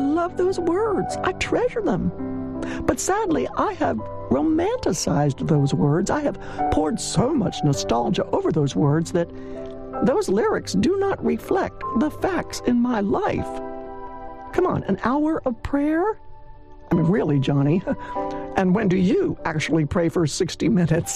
love those words. I treasure them. But sadly, I have romanticized those words. I have poured so much nostalgia over those words that those lyrics do not reflect the facts in my life. Come on, an hour of prayer? I mean, really, Johnny? And when do you actually pray for 60 minutes?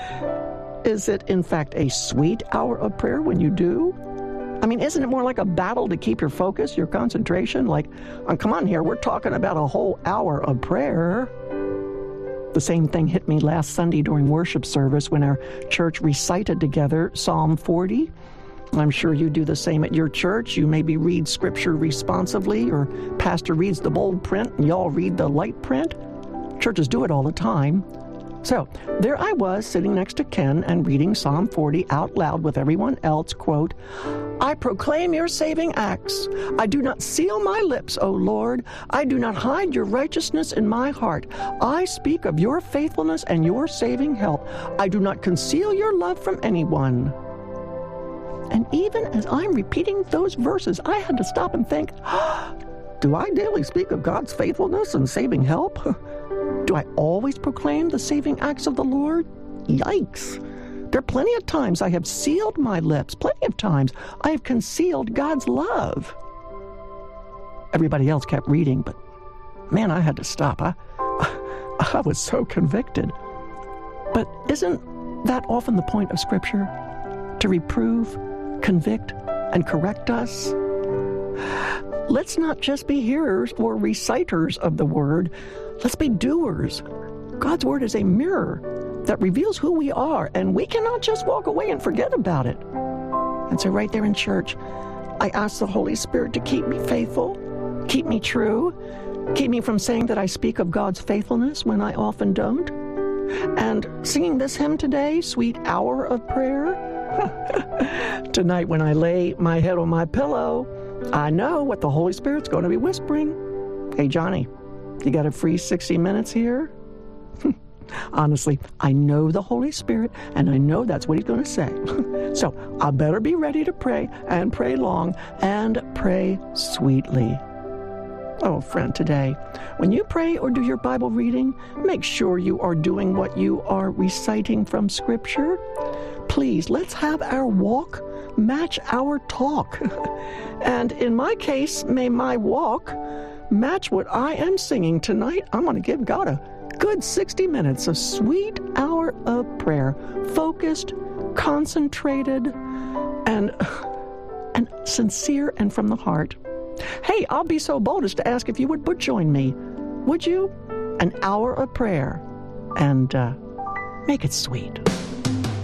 Is it, in fact, a sweet hour of prayer when you do? I mean, isn't it more like a battle to keep your focus, your concentration? Like, come on here, we're talking about a whole hour of prayer. The same thing hit me last Sunday during worship service when our church recited together Psalm 40. I'm sure you do the same at your church. You maybe read scripture responsively, or pastor reads the bold print and y'all read the light print. Churches do it all the time. So there I was sitting next to Ken and reading Psalm 40 out loud with everyone else, quote, I proclaim your saving acts. I do not seal my lips, O Lord. I do not hide your righteousness in my heart. I speak of your faithfulness and your saving help. I do not conceal your love from anyone. And even as I'm repeating those verses, I had to stop and think, do I daily speak of God's faithfulness and saving help? Do I always proclaim the saving acts of the Lord? Yikes. There are plenty of times I have sealed my lips. Plenty of times I have concealed God's love. Everybody else kept reading, but man, I had to stop. I was so convicted. But isn't that often the point of Scripture? To reprove, convict, and correct us? Let's not just be hearers or reciters of the Word. Let's be doers. God's Word is a mirror that reveals who we are, and we cannot just walk away and forget about it. And so right there in church, I ask the Holy Spirit to keep me faithful, keep me true, keep me from saying that I speak of God's faithfulness when I often don't. And singing this hymn today, Sweet Hour of Prayer, tonight when I lay my head on my pillow, I know what the Holy Spirit's going to be whispering. Hey, Johnny, you got a free 60 minutes here? Honestly, I know the Holy Spirit, and I know that's what he's going to say. So I better be ready to pray, and pray long, and pray sweetly. Oh, friend, today, when you pray or do your Bible reading, make sure you are doing what you are reciting from Scripture. Please, let's have our walk match our talk. And in my case, may my walk match what I am singing tonight. I'm going to give God a good 60 minutes, a sweet hour of prayer, focused, concentrated, and sincere and from the heart. Hey, I'll be so bold as to ask if you would join me. Would you? An hour of prayer, and make it sweet.